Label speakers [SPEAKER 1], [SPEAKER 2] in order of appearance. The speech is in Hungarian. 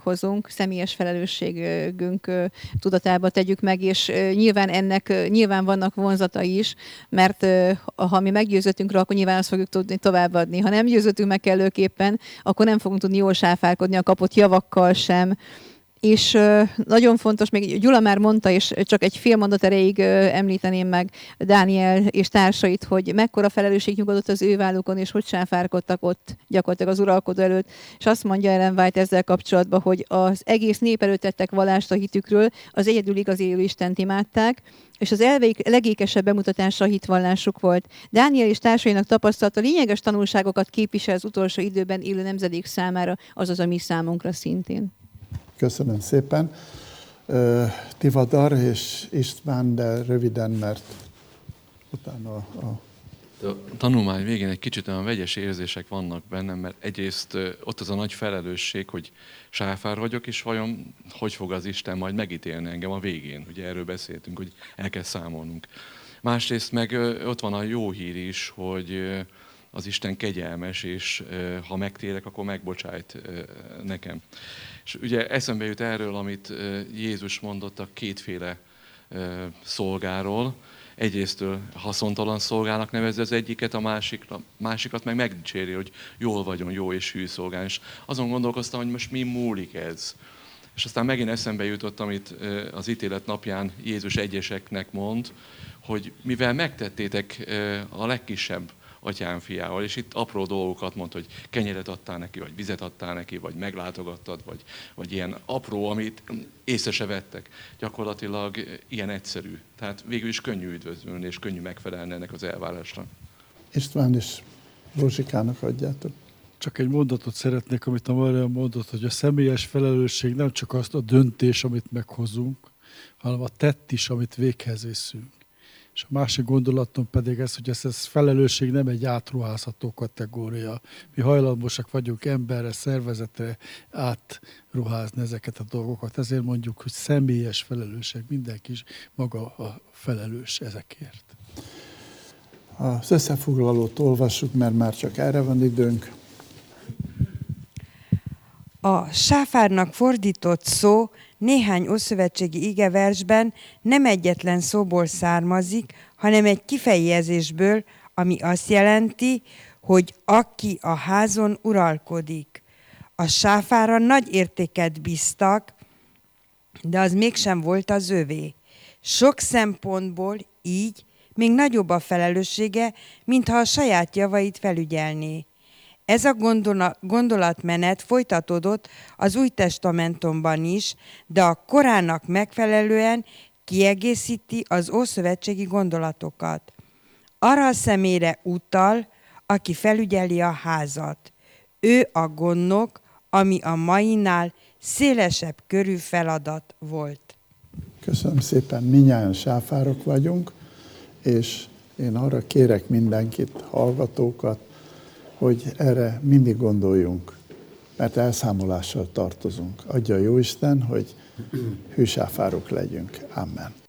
[SPEAKER 1] meghozunk, személyes felelősségünk tudatába tegyük meg, és nyilván ennek nyilván vannak vonzatai is, mert ha mi meggyőzöttünk rá, akkor nyilván azt fogjuk tudni továbbadni. Ha nem győzöttünk meg kellőképpen, akkor nem fogunk tudni jól sáfárkodni a kapott javakkal sem. És nagyon fontos, még Gyula már mondta, és csak egy fél mondat erejéig említeném meg Dániel és társait, hogy mekkora felelősség nyugodott az ő vállukon, és hogy sáfárkodtak ott gyakorlatilag az uralkodó előtt. És azt mondja Ellen White ezzel kapcsolatban, hogy az egész nép előtt tettek vallást a hitükről, az egyedül igazi élő Istent imádták, és az elveik legékesebb bemutatása a hitvallásuk volt. Dániel és társainak tapasztalata lényeges tanulságokat képvisel az utolsó időben élő nemzedék számára, azaz a mi számunkra szintén.
[SPEAKER 2] Köszönöm szépen. Tivadar és István, de röviden, mert utána a
[SPEAKER 3] tanulmány végén egy kicsit olyan vegyes érzések vannak bennem, mert egyrészt ott az a nagy felelősség, hogy sáfár vagyok, és vajon hogy fog az Isten majd megítélni engem a végén. Ugye erről beszéltünk, hogy el kell számolnunk. Másrészt meg ott van a jó hír is, hogy az Isten kegyelmes, és ha megtérek, akkor megbocsájt nekem. És ugye eszembe jut erről, amit Jézus mondott a kétféle szolgáról. Egyrésztől haszontalan szolgának nevezi az egyiket, a másikat meg megdicséri, hogy jól vagyon, jó és hű szolgán. És azon gondolkoztam, hogy most mi múlik ez. És aztán megint eszembe jutott, amit az ítélet napján Jézus egyeseknek mond, hogy mivel megtettétek a legkisebb atyám fiával, és itt apró dolgokat mond, hogy kenyeret adtál neki, vagy vizet adtál neki, vagy meglátogattad, vagy ilyen apró, amit észre se vettek. Gyakorlatilag ilyen egyszerű. Tehát végül is könnyű üdvözlni, és könnyű megfelelni ennek az elvárásnak.
[SPEAKER 2] István és Rózsikának adjátok.
[SPEAKER 4] Csak egy mondatot szeretnék, amit a Marian mondott, hogy a személyes felelősség nem csak azt a döntés, amit meghozunk, hanem a tett is, amit véghez viszünk. És a másik gondolatom pedig ez, hogy ez felelősség nem egy átruházható kategória. Mi hajlamosak vagyunk emberre, szervezetre átruházni ezeket a dolgokat. Ezért mondjuk, hogy személyes felelősség, mindenki is maga a felelős ezekért.
[SPEAKER 2] Az összefoglalót olvassuk, mert már csak erre van időnk.
[SPEAKER 5] A sáfárnak fordított szó néhány ószövetségi igeversben nem egyetlen szóból származik, hanem egy kifejezésből, ami azt jelenti, hogy aki a házon uralkodik. A sáfárra nagy értéket bíztak, de az mégsem volt az övé. Sok szempontból így még nagyobb a felelőssége, mintha a saját javait felügyelné. Ez a gondolatmenet folytatódott az Új Testamentumban is, de a Koránnak megfelelően kiegészíti az ószövetségi gondolatokat. Arra a személyre utal, aki felügyeli a házat. Ő a gondnok, ami a mainál szélesebb körű feladat volt.
[SPEAKER 2] Köszönöm szépen, mindnyájan sáfárok vagyunk, és én arra kérek mindenkit, hallgatókat, hogy erre mindig gondoljunk, mert elszámolással tartozunk. Adja Jóisten, hogy hűsáfárok legyünk. Amen.